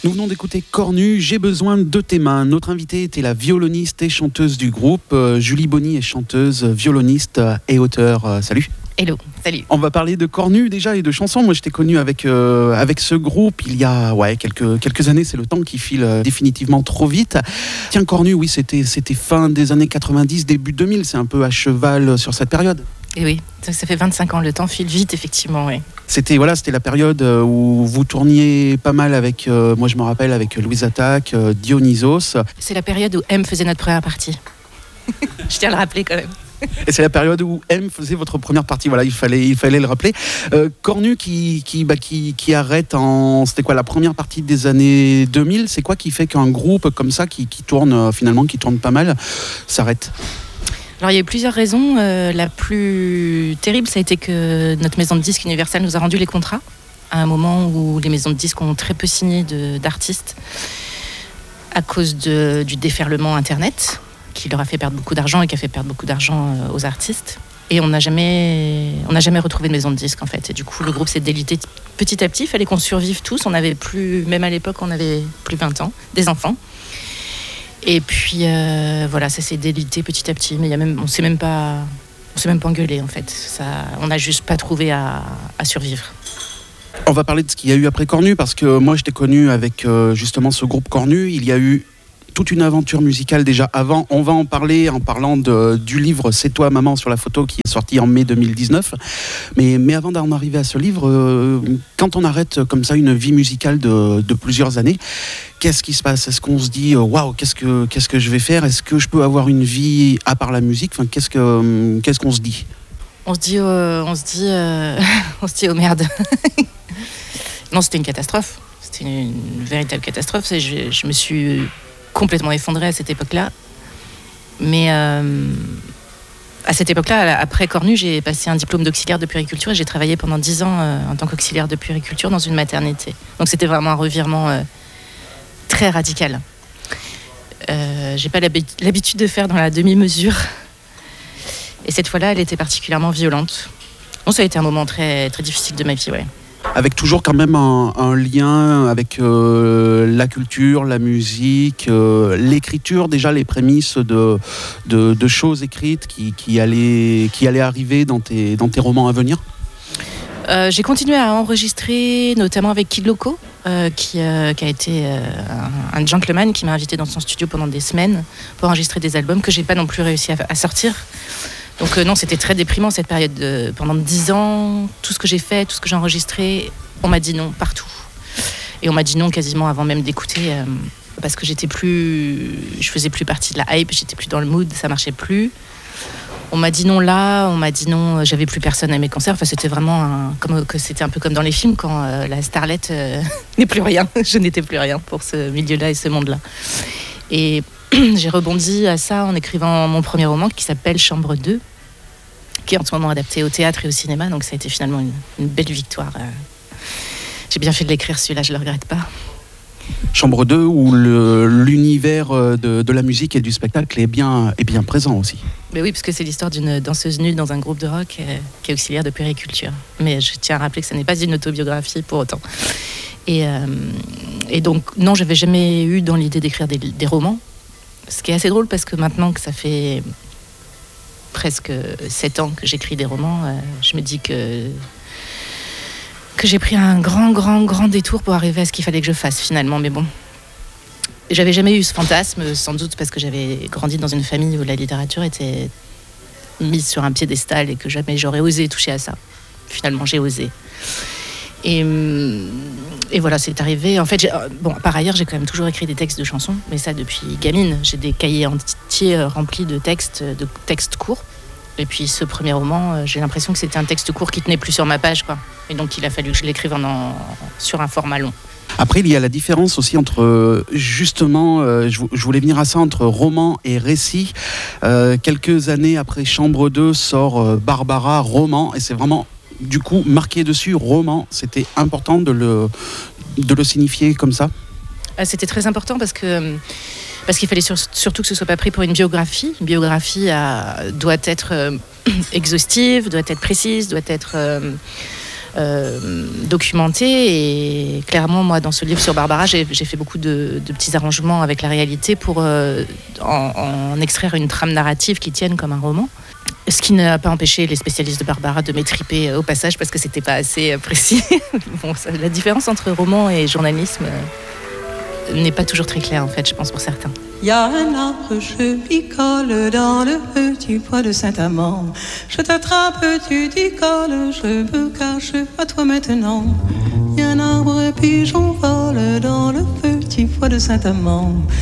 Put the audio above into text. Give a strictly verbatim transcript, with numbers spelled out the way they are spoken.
Nous venons d'écouter Cornu, J'ai besoin de tes mains. Notre invitée était la violoniste et chanteuse du groupe. Euh, Julie Bonny est chanteuse, violoniste et auteure. Euh, salut. Hello, salut. On va parler de Cornu déjà et de chansons. Moi, je t'ai connu avec, euh, avec ce groupe il y a ouais, quelques, quelques années. C'est le temps qui file euh, définitivement trop vite. Tiens, Cornu, oui, c'était, c'était fin des années quatre-vingt-dix, début deux mille. C'est un peu à cheval sur cette période. Et oui, ça fait vingt-cinq ans. Le temps file vite, effectivement, oui. C'était, voilà, c'était la période où vous tourniez pas mal avec, euh, moi je me rappelle, avec Louise Attaque, euh, Dionysos. C'est la période où M faisait notre première partie. Je tiens à le rappeler quand même. Et c'est la période où M faisait votre première partie. Voilà, il fallait, il fallait le rappeler. Euh, Cornu qui, qui, bah, qui, qui arrête en, c'était quoi, la première partie des années deux mille. C'est quoi qui fait qu'un groupe comme ça, qui, qui tourne euh, finalement, qui tourne pas mal, s'arrête? Alors il y a eu plusieurs raisons. Euh, la plus terrible, ça a été que notre maison de disques Universal nous a rendu les contrats à un moment où les maisons de disques ont très peu signé de, d'artistes à cause de, du déferlement Internet, qui leur a fait perdre beaucoup d'argent et qui a fait perdre beaucoup d'argent aux artistes. Et on n'a jamais, on n'a jamais retrouvé de maison de disques en fait. Et du coup, le groupe s'est délité petit à petit. Il fallait qu'on survive tous. On avait plus, même à l'époque, on avait plus vingt ans, des enfants. Et puis euh, voilà, ça s'est délité petit à petit. Mais il y a même, on s'est même pas, on s'est même pas engueulé en fait. Ça, on n'a juste pas trouvé à, à survivre. On va parler de ce qu'il y a eu après Cornu, parce que moi je t'ai connu avec euh, justement ce groupe Cornu. Il y a eu toute une aventure musicale déjà avant. On va en parler en parlant de, du livre C'est toi maman sur la photo qui est sorti en mai deux mille dix-neuf. Mais, mais avant d'en arriver à ce livre, euh, quand on arrête comme ça une vie musicale de, de plusieurs années, qu'est-ce qui se passe? Est-ce qu'on se dit waouh, qu'est-ce que, qu'est-ce que je vais faire? Est-ce que je peux avoir une vie à part la musique? Enfin, qu'est-ce, que, qu'est-ce qu'on se dit? On se dit, euh, on se dit, euh, on se dit oh merde. Non, c'était une catastrophe. C'était une, une véritable catastrophe. Je, je me suis complètement effondrée à cette époque-là. Mais euh, à cette époque-là, après Cornu, j'ai passé un diplôme d'auxiliaire de puériculture et j'ai travaillé pendant dix ans euh, en tant qu'auxiliaire de puériculture dans une maternité. Donc c'était vraiment un revirement euh, très radical. Euh, j'ai pas l'habitude de faire dans la demi-mesure. Et cette fois-là, elle était particulièrement violente. Bon, ça a été un moment très, très difficile de ma vie, ouais. Avec toujours quand même un, un lien avec euh, la culture, la musique, euh, l'écriture, déjà les prémices de, de, de choses écrites qui, qui, allaient, qui allaient arriver dans tes, dans tes romans à venir. Euh, j'ai continué à enregistrer, notamment avec Kid Loco, euh, qui, euh, qui a été euh, un, un gentleman qui m'a invité dans son studio pendant des semaines pour enregistrer des albums que j'ai pas non plus réussi à, à sortir. Donc euh, non, c'était très déprimant cette période. De, pendant dix ans, tout ce que j'ai fait, tout ce que j'ai enregistré, on m'a dit non partout. Et on m'a dit non quasiment avant même d'écouter, euh, parce que j'étais plus, je faisais plus partie de la hype, j'étais plus dans le mood, ça marchait plus. On m'a dit non là, on m'a dit non, j'avais plus personne à mes concerts. Enfin, c'était vraiment un, comme que c'était un peu comme dans les films quand euh, la starlette euh, n'est plus rien. Je n'étais plus rien pour ce milieu-là et ce monde-là. Et j'ai rebondi à ça en écrivant mon premier roman qui s'appelle Chambre deux, qui est en ce moment adapté au théâtre et au cinéma. Donc ça a été finalement une, une belle victoire. J'ai bien fait de l'écrire celui-là, je ne le regrette pas. Chambre deux, où le, l'univers de, de la musique et du spectacle est bien, est bien présent aussi. Mais oui, parce que c'est l'histoire d'une danseuse nue dans un groupe de rock euh, qui est auxiliaire de puériculture. Mais je tiens à rappeler que ce n'est pas une autobiographie pour autant. Et, euh, et donc, non, je n'avais jamais eu dans l'idée d'écrire des, des romans. Ce qui est assez drôle parce que maintenant que ça fait presque sept ans que j'écris des romans, euh, je me dis que, que j'ai pris un grand, grand, grand détour pour arriver à ce qu'il fallait que je fasse finalement. Mais bon, j'avais jamais eu ce fantasme, sans doute parce que j'avais grandi dans une famille où la littérature était mise sur un piédestal et que jamais j'aurais osé toucher à ça. Finalement, j'ai osé. Et, et voilà, c'est arrivé. En fait, j'ai, bon, par ailleurs, j'ai quand même toujours écrit des textes de chansons, mais ça depuis gamine. J'ai des cahiers entiers remplis de textes, de textes courts. Et puis ce premier roman, j'ai l'impression que c'était un texte court qui tenait plus sur ma page, quoi. Et donc il a fallu que je l'écrive en, en, sur un format long. Après, il y a la différence aussi entre, justement, euh, je, je voulais venir à ça, entre roman et récit. Euh, quelques années après Chambre deux sort euh, Barbara, roman, et c'est vraiment, du coup, marqué dessus, roman. C'était important de le, de le signifier comme ça. C'était très important parce que parce qu'il fallait sur, surtout que ce soit pas pris pour une biographie. Une biographie a, doit être euh, exhaustive, doit être précise, doit être euh, euh, documenté. Et clairement, moi, dans ce livre sur Barbara, j'ai, j'ai fait beaucoup de, de petits arrangements avec la réalité pour euh, en, en extraire une trame narrative qui tienne comme un roman. Ce qui n'a pas empêché les spécialistes de Barbara de m'étriper au passage parce que c'était pas assez précis. Bon, ça, la différence entre roman et journalisme euh, n'est pas toujours très claire, en fait, je pense, pour certains. Il y a un arbre, je picole dans le petit bois de Saint-Amand. Je t'attrape, tu décolles, je me cache à toi maintenant. Il y a un arbre, pigeon vole dans le petit bois de Saint-Amand.